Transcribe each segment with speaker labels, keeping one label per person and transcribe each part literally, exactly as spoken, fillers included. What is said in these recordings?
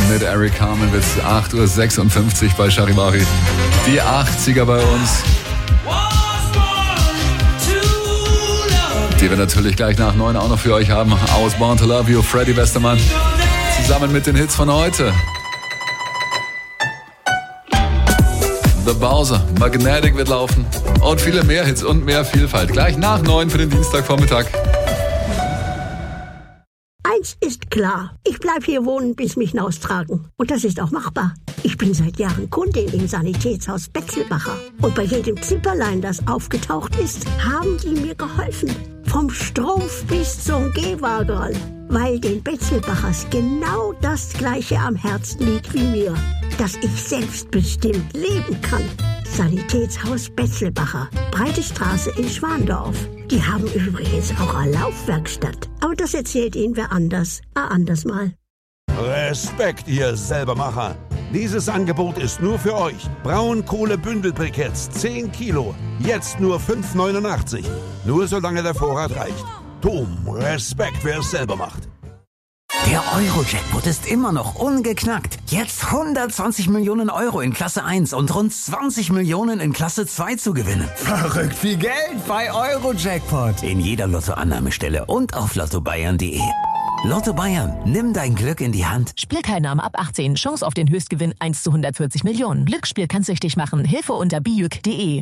Speaker 1: mit Eric Carmen bis acht Uhr sechsundfünfzig bei Charivari. Die achtziger bei uns. Die wir natürlich gleich nach neun auch noch für euch haben. I Was Born to Love You, Freddy Westermann. Zusammen mit den Hits von heute. The Bowser, Magnetic wird laufen. Und viele mehr Hits und mehr Vielfalt. Gleich nach neun für den Dienstagvormittag.
Speaker 2: Eins ist klar, ich bleib hier wohnen, bis mich hinaustragen. Und das ist auch machbar. Ich bin seit Jahren Kundin im Sanitätshaus Betzelbacher. Und bei jedem Zipperlein, das aufgetaucht ist, haben die mir geholfen. Vom Strumpf bis zum Gehwagerl. Weil den Betzelbachers genau das Gleiche am Herzen liegt wie mir. Dass ich selbstbestimmt leben kann. Sanitätshaus Betzelbacher, Breite Straße in Schwandorf. Die haben übrigens auch eine Laufwerkstatt. Aber das erzählt Ihnen wer anders, ein anders mal.
Speaker 3: Respekt, ihr Selbermacher. Dieses Angebot ist nur für euch. Braunkohle-Bündelbriketts, zehn Kilo. Jetzt nur fünf neunundachtzig. Nur solange der Vorrat reicht. Dom, Respekt, wer es selber macht.
Speaker 4: Der Euro-Jackpot ist immer noch ungeknackt. Jetzt hundertzwanzig Millionen Euro in Klasse eins und rund zwanzig Millionen in Klasse zwei zu gewinnen.
Speaker 5: Verrückt viel Geld bei Euro-Jackpot.
Speaker 4: In jeder Lottoannahmestelle und auf lotto bayern punkt de. Lotto Bayern, nimm dein Glück in die Hand.
Speaker 6: Spielteilnahme ab achtzehn. Chance auf den Höchstgewinn eins zu hundertvierzig Millionen. Glücksspiel kann süchtig machen. Hilfe unter bijuk punkt de.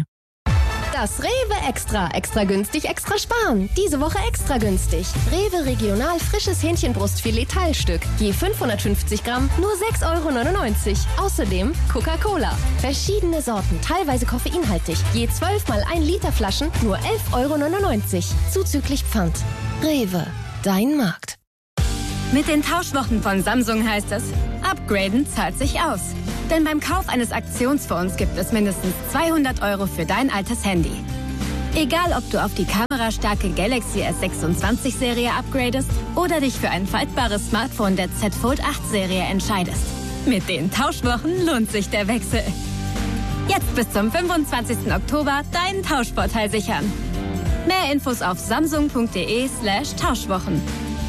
Speaker 7: Das Rewe Extra. Extra günstig, extra sparen. Diese Woche extra günstig. Rewe Regional frisches Hähnchenbrustfilet Teilstück. Je fünfhundertfünfzig Gramm, nur sechs Euro neunundneunzig. Außerdem Coca-Cola. Verschiedene Sorten, teilweise koffeinhaltig. Je zwölf mal ein Liter Flaschen, nur elf Euro neunundneunzig. Zuzüglich Pfand. Rewe. Dein Markt.
Speaker 8: Mit den Tauschwochen von Samsung heißt es, upgraden zahlt sich aus. Denn beim Kauf eines Aktionsfonds gibt es mindestens zweihundert Euro für dein altes Handy. Egal, ob du auf die kamerastarke Galaxy S sechsundzwanzig Serie upgradest oder dich für ein faltbares Smartphone der Z Fold acht Serie entscheidest. Mit den Tauschwochen lohnt sich der Wechsel. Jetzt bis zum fünfundzwanzigsten Oktober deinen Tauschvorteil sichern. Mehr Infos auf samsung punkt de slash Tauschwochen.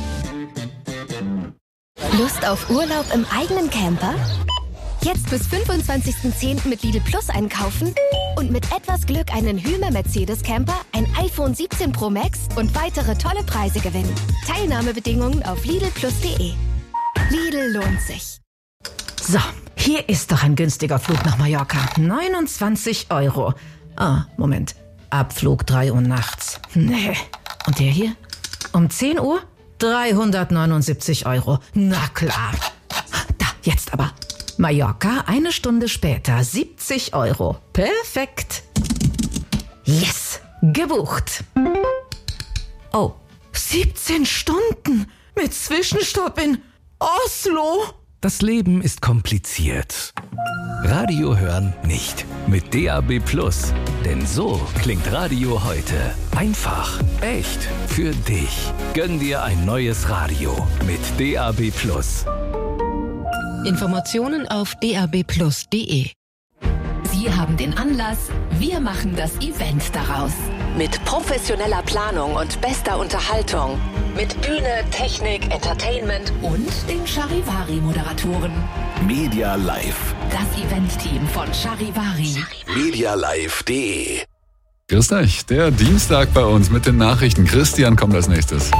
Speaker 7: Lust auf Urlaub im eigenen Camper? Jetzt bis fünfundzwanzigsten zehnten mit Lidl Plus einkaufen und mit etwas Glück einen Hymer Mercedes Camper, ein iPhone siebzehn Pro Max und weitere tolle Preise gewinnen. Teilnahmebedingungen auf lidl plus punkt de. Lidl lohnt sich.
Speaker 9: So, hier ist doch ein günstiger Flug nach Mallorca. neunundzwanzig Euro. Ah, Moment. Abflug drei Uhr nachts. Nee. Und der hier? Um zehn Uhr? dreihundertneunundsiebzig Euro. Na klar. Da, jetzt aber. Mallorca, eine Stunde später, siebzig Euro. Perfekt. Yes, gebucht. Oh, siebzehn Stunden mit Zwischenstopp in Oslo.
Speaker 10: Das Leben ist kompliziert. Radio hören nicht. Mit D A B Plus. Denn so klingt Radio heute. Einfach, echt, für dich. Gönn dir ein neues Radio mit D A B Plus.
Speaker 6: Informationen auf d a b plus punkt de.
Speaker 11: Sie haben den Anlass, wir machen das Event daraus. Mit professioneller Planung und bester Unterhaltung. Mit Bühne, Technik, Entertainment und den Charivari-Moderatoren.
Speaker 10: Media Live.
Speaker 11: Das Event-Team von Charivari.
Speaker 10: medialive punkt de.
Speaker 1: Grüßt euch, der Dienstag bei uns mit den Nachrichten. Christian kommt als nächstes.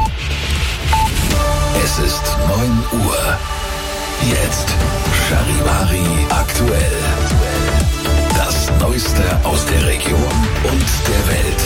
Speaker 10: Es ist neun Uhr. Jetzt Charivari aktuell. Das Neueste aus der Region und der Welt.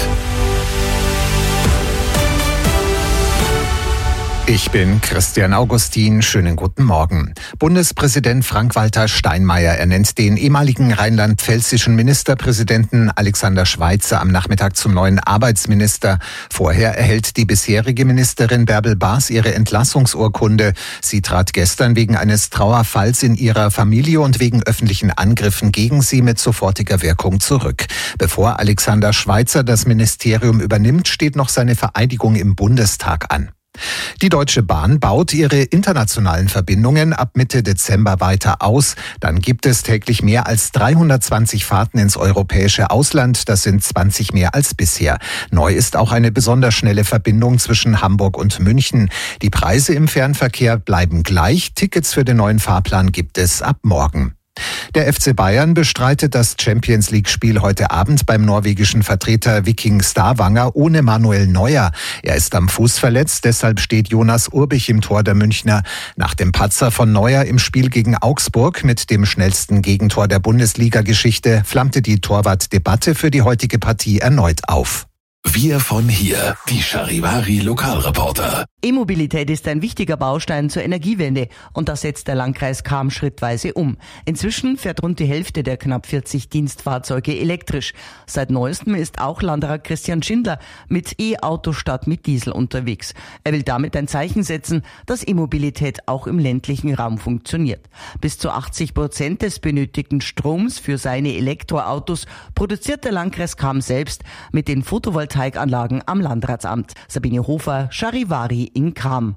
Speaker 12: Ich bin Christian Augustin. Schönen guten Morgen. Bundespräsident Frank-Walter Steinmeier ernennt den ehemaligen rheinland-pfälzischen Ministerpräsidenten Alexander Schweitzer am Nachmittag zum neuen Arbeitsminister. Vorher erhält die bisherige Ministerin Bärbel Baas ihre Entlassungsurkunde. Sie trat gestern wegen eines Trauerfalls in ihrer Familie und wegen öffentlichen Angriffen gegen sie mit sofortiger Wirkung zurück. Bevor Alexander Schweitzer das Ministerium übernimmt, steht noch seine Vereidigung im Bundestag an. Die Deutsche Bahn baut ihre internationalen Verbindungen ab Mitte Dezember weiter aus. Dann gibt es täglich mehr als dreihundertzwanzig Fahrten ins europäische Ausland. Das sind zwanzig mehr als bisher. Neu ist auch eine besonders schnelle Verbindung zwischen Hamburg und München. Die Preise im Fernverkehr bleiben gleich. Tickets für den neuen Fahrplan gibt es ab morgen. Der F C Bayern bestreitet das Champions-League-Spiel heute Abend beim norwegischen Vertreter Viking Stavanger ohne Manuel Neuer. Er ist am Fuß verletzt, deshalb steht Jonas Urbich im Tor der Münchner. Nach dem Patzer von Neuer im Spiel gegen Augsburg mit dem schnellsten Gegentor der Bundesliga-Geschichte flammte die Torwartdebatte für die heutige Partie erneut auf.
Speaker 10: Wir von hier, die Charivari Lokalreporter.
Speaker 13: E-Mobilität ist ein wichtiger Baustein zur Energiewende und das setzt der Landkreis Cham schrittweise um. Inzwischen fährt rund die Hälfte der knapp vierzig Dienstfahrzeuge elektrisch. Seit neuestem ist auch Landrat Christian Schindler mit E-Auto statt mit Diesel unterwegs. Er will damit ein Zeichen setzen, dass E-Mobilität auch im ländlichen Raum funktioniert. Bis zu achtzig Prozent des benötigten Stroms für seine Elektroautos produziert der Landkreis Cham selbst mit den Photovoltaikanlagen am Landratsamt. Sabine Hofer, Charivari in Cham.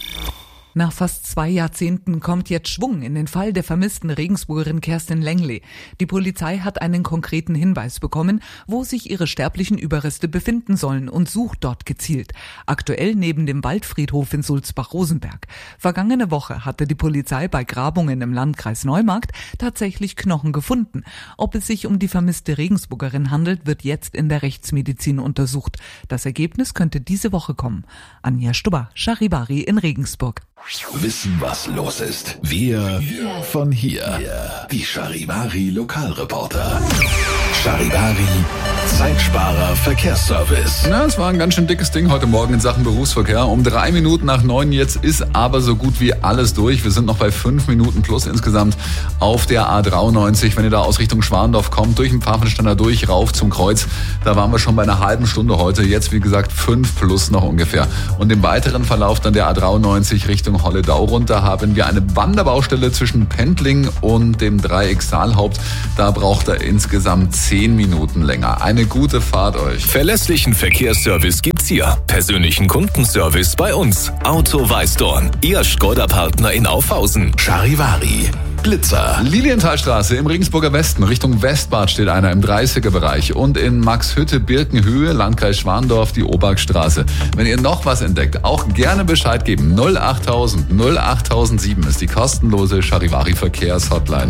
Speaker 14: Nach fast zwei Jahrzehnten kommt jetzt Schwung in den Fall der vermissten Regensburgerin Kerstin Längley. Die Polizei hat einen konkreten Hinweis bekommen, wo sich ihre sterblichen Überreste befinden sollen und sucht dort gezielt. Aktuell neben dem Waldfriedhof in Sulzbach-Rosenberg. Vergangene Woche hatte die Polizei bei Grabungen im Landkreis Neumarkt tatsächlich Knochen gefunden. Ob es sich um die vermisste Regensburgerin handelt, wird jetzt in der Rechtsmedizin untersucht. Das Ergebnis könnte diese Woche kommen. Anja Stubber, Charivari in Regensburg.
Speaker 10: Wissen, was los ist. Wir von hier. Die Charivari Lokalreporter. Charivari Zeitsparer Verkehrsservice.
Speaker 1: Na, es war ein ganz schön dickes Ding heute Morgen in Sachen Berufsverkehr. Um drei Minuten nach neun jetzt ist aber so gut wie alles durch. Wir sind noch bei fünf Minuten plus insgesamt auf der A dreiundneunzig. Wenn ihr da aus Richtung Schwandorf kommt, durch den Pfaffensteiner durch, rauf zum Kreuz. Da waren wir schon bei einer halben Stunde heute. Jetzt, wie gesagt, fünf plus noch ungefähr. Und im weiteren Verlauf dann der A dreiundneunzig Richtung Holledau runter haben wir eine Wanderbaustelle zwischen Pendling und dem Dreieck Saalhaupt. Da braucht er insgesamt zehn Minuten länger. Eine gute Fahrt euch.
Speaker 10: Verlässlichen Verkehrsservice gibt's hier. Persönlichen Kundenservice bei uns. Auto Weißdorn. Ihr Skoda-Partner in Aufhausen. Charivari. Blitzer.
Speaker 1: Lilienthalstraße im Regensburger Westen. Richtung Westbad steht einer im dreißiger-Bereich. Und in Maxhütte-Birkenhöhe, Landkreis Schwandorf, die Obergstraße. Wenn ihr noch was entdeckt, auch gerne Bescheid geben. null achttausend null achttausendsieben ist die kostenlose Charivari-Verkehrs-Hotline.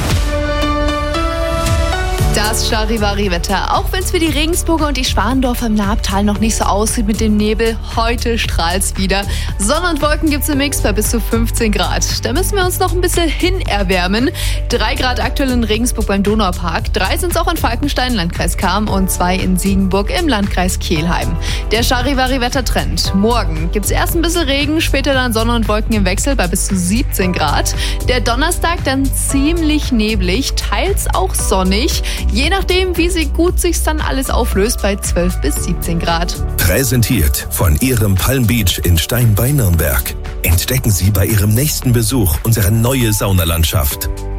Speaker 15: Das Charivari-Wetter. Auch wenn es für die Regensburger und die Schwandorfer im Naabtal noch nicht so aussieht mit dem Nebel, heute strahlt's wieder. Sonne und Wolken gibt's im Mix bei bis zu fünfzehn Grad. Da müssen wir uns noch ein bisschen hin erwärmen. drei Grad aktuell in Regensburg beim Donaupark, drei sind's auch in Falkenstein, Landkreis Cham und zwei in Siegenburg im Landkreis Kelheim. Der Charivari-Wettertrend. Morgen gibt's erst ein bisschen Regen, später dann Sonne und Wolken im Wechsel bei bis zu siebzehn Grad. Der Donnerstag dann ziemlich neblig, teils auch sonnig. Je nachdem, wie sie gut sich dann alles auflöst, bei zwölf bis siebzehn Grad.
Speaker 10: Präsentiert von Ihrem Palm Beach in Stein bei Nürnberg. Entdecken Sie bei Ihrem nächsten Besuch unsere neue Saunalandschaft.